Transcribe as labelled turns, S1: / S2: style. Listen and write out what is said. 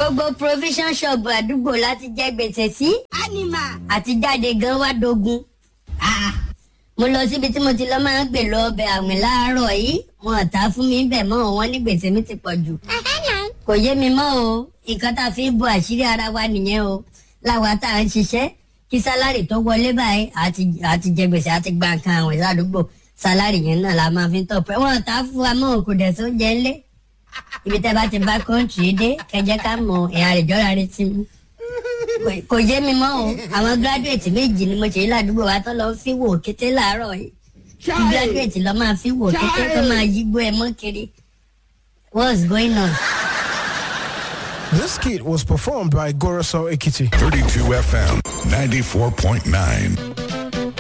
S1: gbogbo provision shop àdúgbò láti jẹ gbèsè sí.
S2: Anima.
S1: Àti jáde gan wá dogun. Mo lọ síbi tí mo ti lọ máa ń gbè lọ ọbẹ̀ àwìn láàárọ̀ yìí. Wọn tà fún mi bẹ̀ mọ́ wọn ní gbèsè mi ti pọ̀ jù. Kò yé mi mọ́ o. Nǹkan tá a fi ń bo àṣírí ara wa nìyẹn o. Láwa tá à ń ṣiṣẹ́ kí sálárì tó wọlé báyìí àti jẹ gbèsè àti gba nǹkan àwìn ládùúgbò. Sálárì yẹn náà la máa fi ń tọpẹ. Wọn tà fún wa mọ́ kò dẹ̀ tó jẹ ńlé. Ibi tẹ́ bá ti bá kọ́ńtì dé kẹjẹ ká mọ ẹ̀yà àrèjọ́ra rẹ ti mú. Kò yé mi mọ́ o. Àwọn gíráduwétì méjì ni mo ṣe yí ládùúgbò wa tó lọ fi wò kété láàárọ̀ yìí. Kí gíráduwétì lọ máa fi wò kété tó máa yígbó ẹ mọ́ kiri. What's going on?
S3: This skit was performed by Goroso Ekiti.
S4: 32 FM 94.9.